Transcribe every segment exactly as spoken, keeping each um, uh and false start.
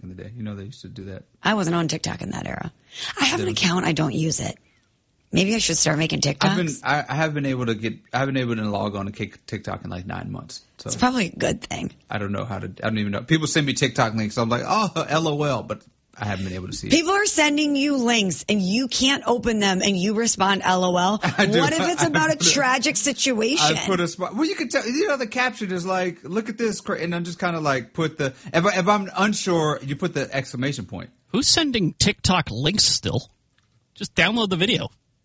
back in the day. You know, they used to do that. I wasn't on TikTok in that era. I have an account. I don't use it. Maybe I should start making TikToks. I've been, I, I have been able to get, I haven't been able to log on to TikTok in like nine months. So it's probably a good thing. I don't know how to, I don't even know. People send me TikTok links. So I'm like, oh, LOL, but I haven't been able to see it. People are sending you links and you can't open them and you respond LOL. What if it's about a tragic situation? I put a spot. Well, you can tell, you know, the caption is like, look at this. And I'm just kind of like, put the, if, I, if I'm unsure, you put the exclamation point. Who's sending TikTok links still? Just download the video.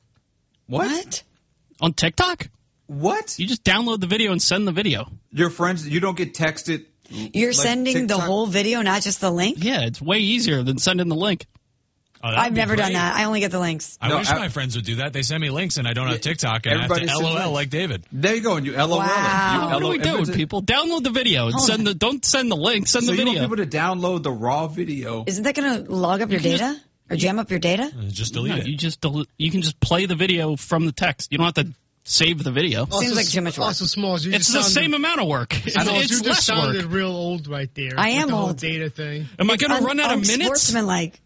What? What? On TikTok? What? You just download the video and send the video. Your friends, you don't get texted. You're like sending TikTok? the whole video, not just the link? Yeah, it's way easier than sending the link. Oh, I've never great. done that. I only get the links. I no, wish I, my friends would do that. They send me links and I don't have TikTok and I have to LOL like David. There you go, and you LOL. Wow. You what do we do with people? Download the video and Hold send on. the. Don't send the link. Send so the you video. want people to download the raw video? Isn't that going to log up your You data? just, or jam up your data? Uh, just delete no, it. You just delete, you can just play the video from the text. You don't have to save the video. Also, Seems like too much work. Also, Smalls, you It's just the sounded, same amount of work. It's, Smalls, it's you just less sounded work. real old right there. I with am the whole old. data thing. Am I going to Un- run out of minutes? Unsportsmanlike.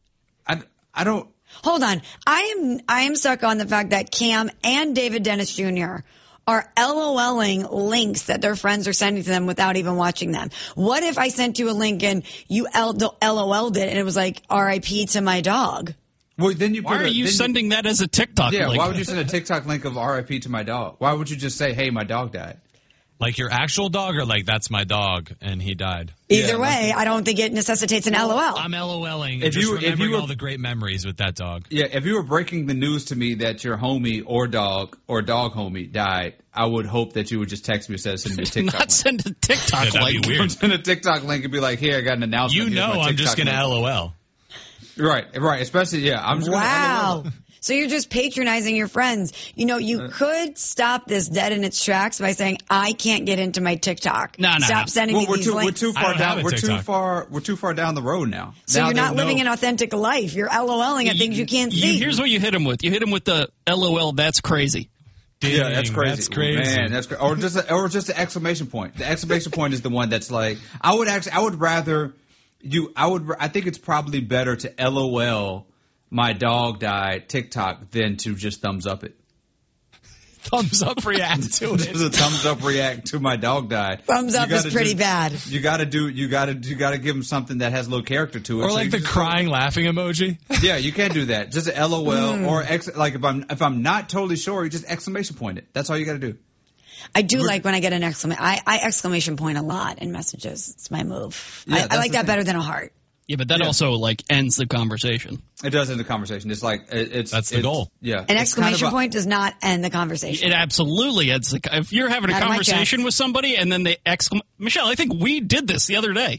I, I don't. Hold on. I am I am stuck on the fact that Cam and David Dennis Junior are LOLing links that their friends are sending to them without even watching them. What if I sent you a link and you L- LOL'd it and it was like R I P to my dog? Well, then you. Why put are a, you then sending you, that as a TikTok yeah, link? Yeah, why would you send a TikTok link of R I P to my dog? Why would you just say, hey, my dog died? Like your actual dog or like that's my dog and he died? Either Yeah, way, I don't think it necessitates an LOL. I'm LOLing. If If just you- if you remembering were- all the great memories with that dog. Yeah, if you were breaking the news to me that your homie or dog or dog homie died, I would hope that you would just text me instead of sending me a TikTok Not link. send a TikTok Yeah, that'd link. be weird. Send a TikTok link and be like, here, I got an announcement. You Here's know my I'm just TikTok going to link. LOL. Right, right. Especially, yeah. I'm just Wow. Gonna So you're just patronizing your friends. You know, you Uh, could stop this dead in its tracks by saying, I can't get into my TikTok. No, no, Stop no. sending well, me we're these too, we're links. too I far don't have down. a We're too TikTok. far. We're too far down the road now. So Now you're not they'll living know. an authentic life. You're LOLing at things you can't You- see. here's what you hit him with. You hit him with the LOL, that's crazy. Yeah, that's Dang, crazy. That's crazy. Man, that's cra- or just a, or just an exclamation point. The exclamation point is the one that's like I would actually I would rather you I would I think it's probably better to LOL my dog died TikTok than to just thumbs up it. Thumbs up react to Just it. a thumbs up react to my dog died. Thumbs You up is gotta pretty just- bad. You got to do you got to you got to give him something that has a little character to it. Or So like you the just- crying laughing emoji. Yeah, you can't do that. Just a LOL Mm. or ex, like if I'm if I'm not totally sure, you just exclamation point it. That's all you got to do. I do like when I get an exclamation. I, I exclamation point a lot in messages. It's my move. Yeah, I, I that's like the that thing. better than a heart. Yeah, but that Yeah. also like ends the conversation. It does end the conversation. It's like it, it's That's the it's- goal. Yeah, An It's kind exclamation of a- point does not end the conversation. It absolutely ends the. If you're having a Out of my conversation chest. with somebody and then they exclam, Michelle, I think we did this the other day.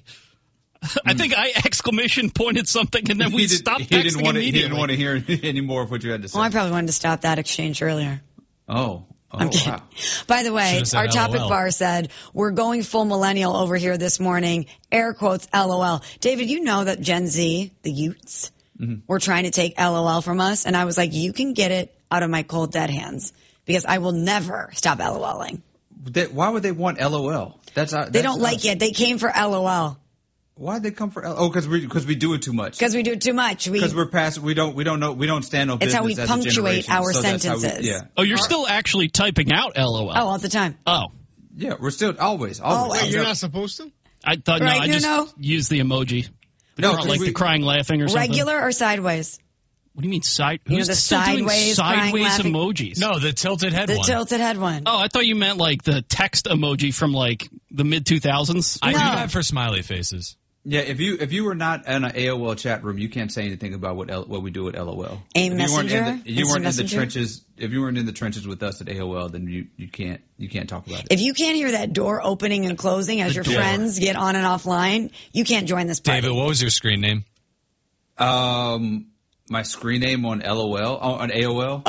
I think I exclamation pointed something and then we He did- stopped he texting didn't want to, he immediately. didn't want to hear any more of what you had to say. Oh, I probably wanted to stop that exchange earlier. oh, oh, I'm kidding. wow. By the way, Should've said our topic LOL. bar said, we're going full millennial over here this morning. Air quotes, LOL. David, you know that Gen Z, the youths, Mm-hmm. were trying to take LOL from us. And I was like, you can get it out of my cold dead hands because I will never stop LOLing. They, why would they want LOL? That's our, They that's don't like us. it. They came for LOL Why'd they come for L? Oh, because we because we do it too much. because we do it too much. We, Because we're past. We don't. We don't know. We don't stand on It's business how we as a punctuate generation, our so that's how we- sentences. yeah. Oh, you're still actually typing out LOL. oh, all the time. Oh, Yeah. We're still always. Always. Always. You're not supposed to? I thought no, Right, I you just know? used the emoji. No, Not 'cause like we- the crying laughing or something. Regular or sideways? What do you mean side? You know, Who's the still doing sideways, crying, sideways laughing- emojis? No, the tilted head The one. tilted head one. Oh, I thought you meant like the text emoji from like the mid two thousands. I do No. that for smiley faces. Yeah, if you if you were not in an A O L chat room, you can't say anything about what L, what we do at LOL. AIM if you weren't in Messenger? the, you Instant weren't in the Messenger? trenches. If you weren't in the trenches with us at A O L, then you, you can't you can't talk about it. If you can't hear that door opening and closing as your door. friends get on and offline, you can't join this party. David, what was your screen name? Um, my screen name on LOL oh, on A O L.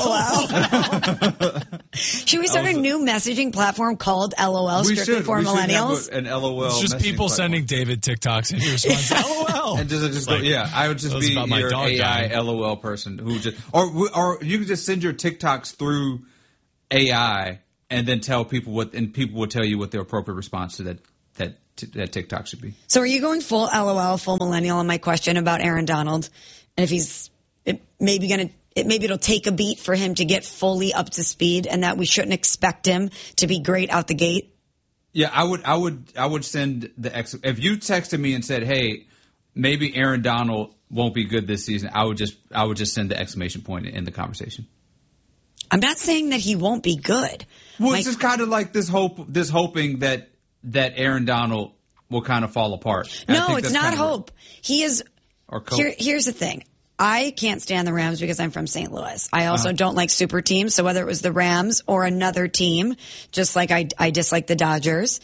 LOL. Should we start a new messaging platform called LOL we strictly should for we should millennials? have a- an LOL. It's just messaging people platform. sending David TikToks and he responds, LOL. And just, just Like, go, yeah, I would just that was be about my your dog A I dying. LOL person who just, or or you can just send your TikToks through A I and then tell people what, and people will tell you what their appropriate response to that that that TikTok should be. So are you going full LOL, full millennial on my question about Aaron Donald? And if he's it maybe going to, it, maybe it'll take a beat for him to get fully up to speed and that we shouldn't expect him to be great out the gate? Yeah, I would, I would, I would send the ex. If you texted me and said, "Hey, maybe Aaron Donald won't be good this season," I would just, I would just send the exclamation point in the conversation. I'm not saying that he won't be good. Well, my, it's just kind of like this hope, this hoping that that Aaron Donald will kind of fall apart. And no, it's not hope. He is. Or here, here's the thing. I can't stand the Rams because I'm from Saint Louis. I also uh-huh. don't like super teams. So whether it was the Rams or another team, just like I, I dislike the Dodgers,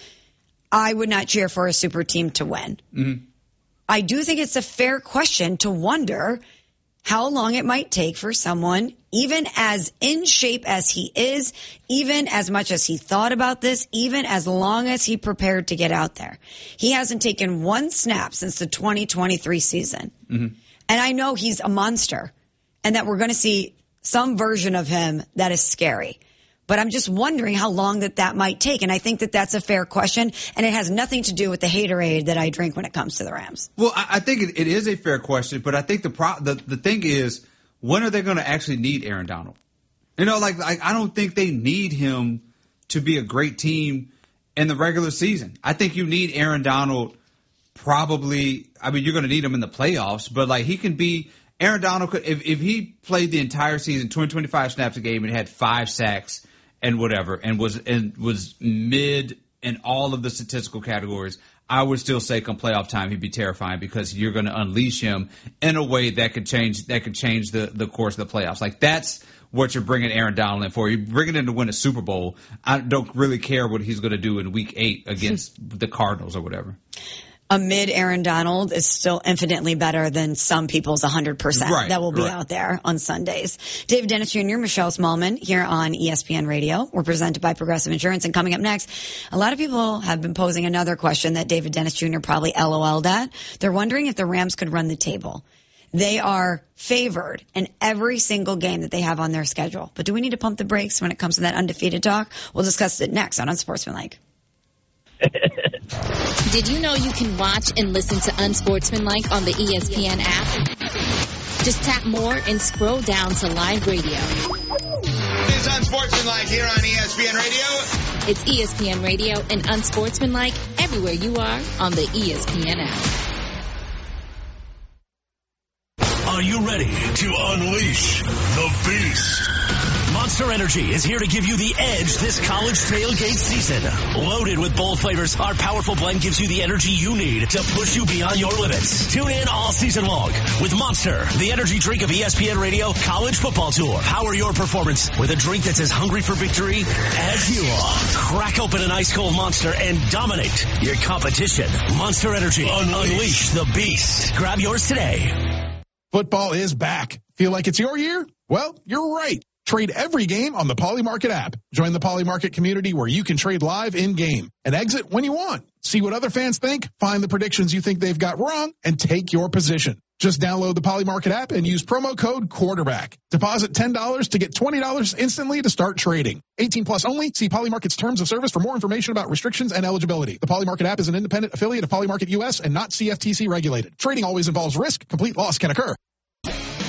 I would not cheer for a super team to win. Mm-hmm. I do think it's a fair question to wonder how long it might take for someone, even as in shape as he is, even as much as he thought about this, even as long as he prepared to get out there. He hasn't taken one snap since the twenty twenty-three season. Mm-hmm. And I know he's a monster and that we're going to see some version of him that is scary. But I'm just wondering how long that that might take. And I think that that's a fair question. And it has nothing to do with the haterade that I drink when it comes to the Rams. Well, I, I think it, it is a fair question. But I think the, pro, the the thing is, when are they going to actually need Aaron Donald? You know, like, like I don't think they need him to be a great team in the regular season. I think you need Aaron Donald probably. I mean, you're going to need him in the playoffs. But, like, he can be – Aaron Donald could – if if he played the entire season, twenty, twenty-five snaps a game and had five sacks – and whatever, and was and was mid in all of the statistical categories, I would still say come playoff time he'd be terrifying because you're going to unleash him in a way that could change that could change the, the course of the playoffs. Like that's what you're bringing Aaron Donald in for. You're bringing him to win a Super Bowl. I don't really care what he's going to do in Week Eight against the Cardinals or whatever. A mid Aaron Donald is still infinitely better than some people's one hundred percent right, that will be right. out there on Sundays. David Dennis Junior, Michelle Smallman here on E S P N Radio. We're presented by Progressive Insurance. And coming up next, a lot of people have been posing another question that David Dennis Junior probably LOL'd at. They're wondering if the Rams could run the table. They are favored in every single game that they have on their schedule. But do we need to pump the brakes when it comes to that undefeated talk? We'll discuss it next on Unsportsmanlike. Did you know you can watch and listen to Unsportsmanlike on the E S P N app? Just tap more and scroll down to live radio. It's Unsportsmanlike here on E S P N Radio. It's E S P N Radio and Unsportsmanlike everywhere you are on the E S P N app. Are you ready to unleash the beast? Monster Energy is here to give you the edge this college tailgate season. Loaded with bold flavors, our powerful blend gives you the energy you need to push you beyond your limits. Tune in all season long with Monster, the energy drink of E S P N Radio College Football Tour. Power your performance with a drink that's as hungry for victory as you are. Crack open an ice cold Monster and dominate your competition. Monster Energy. Unleash, Unleash the beast. Grab yours today. Football is back. Feel like it's your year? Well, you're right. Trade every game on the Polymarket app. Join the Polymarket community where you can trade live in-game and exit when you want. See what other fans think, find the predictions you think they've got wrong, and take your position. Just download the Polymarket app and use promo code quarterback. Deposit ten dollars to get twenty dollars instantly to start trading. eighteen plus only. See Polymarket's terms of service for more information about restrictions and eligibility. The Polymarket app is an independent affiliate of Polymarket U S and not C F T C regulated. Trading always involves risk. Complete loss can occur.